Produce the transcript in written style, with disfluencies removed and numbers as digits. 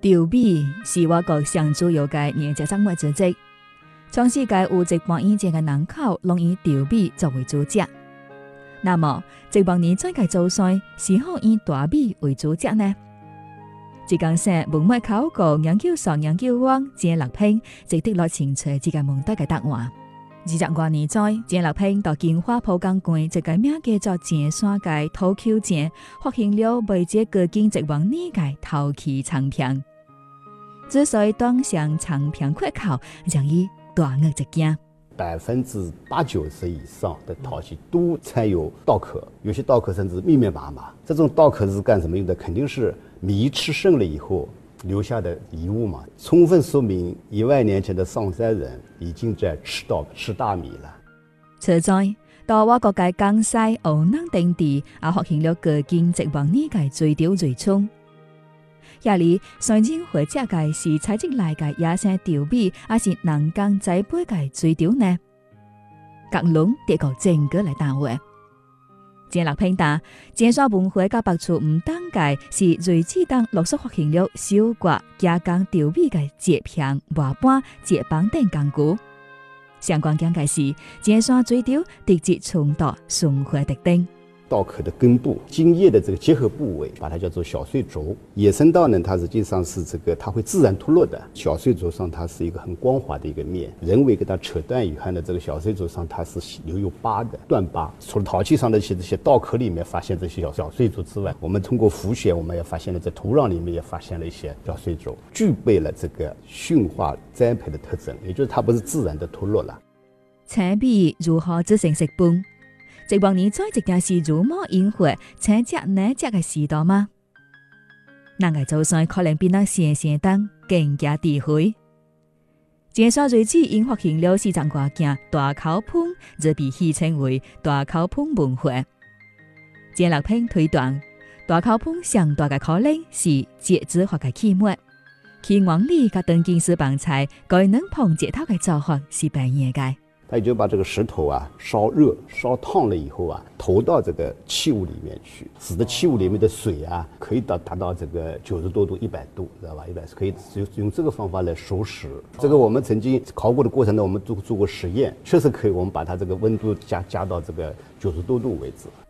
稻米是我国上主要的年节生活之一，全世界有一半以前的人口拢以稻米作为主食。那么，一半年前的祖先是否以大米为主食呢？这间省文物考古研究所研究员郑立平直接来清楚这个问题的答案。20多年前，郑立平到金华浦江县一个名叫做郑山的土丘井，发现了未接隔近1万年的陶器长片。之所以端详长片缺口，让伊大愕一惊。 80%-90%以上的陶器都掺有稻壳，有些稻壳甚至密密麻麻。这种稻壳是干什么用的？肯定是米吃剩了以后留下的遗物嘛，充分说明1万年前的上山人已经在吃大米了。 此在到我国的江西湖南等地，也发现了隔近1万年的水稻瑞村。遐里虽然会食的是采集来的野生稻米，还是人工栽培的水稻呢？各龙得靠证据来答话。郑立平答，郑山文化甲北处唔等界是瑞士等陆续发现了小挂加工稻米的节片、瓦板、节棒等工具。相关讲解是郑山水稻地质冲突顺化特征。 稻壳的根部茎叶的这个结合部位，把它叫做小穗轴。野生稻呢，它实际上是它会自然脱落的。小穗轴上它是一个很光滑的一个面，人为给它扯断以后呢，这个小穗轴上它是留有疤的断疤。除了陶器上的这些稻壳里面发现这些小穗轴之外，我们通过浮选，我们也发现了在土壤里面也发现了一些小穗轴，具备了这个驯化栽培的特征，也就是它不是自然的脱落了。 青米如何制成食饭？1万年前一定是如毛引火、青汁难食的时代吗？咱的祖先可能比咱先等更加智慧。郑山瑞士因发现了40多件大口盆，则被戏称为大口盆文化。郑立平推断，大口盆上大的可能是节子化的器物，其原理甲当今式饭菜该能碰节头的做法是不一样的。 他也就把这个石头烧热、烧烫了以后投到这个器物里面去，使得器物里面的水可以达到这个90多度、100度，知道吧？100可以用这个方法来熟食。这个我们曾经考古的过程中，我们做过实验，确实可以，我们把它这个温度加到这个90多度为止。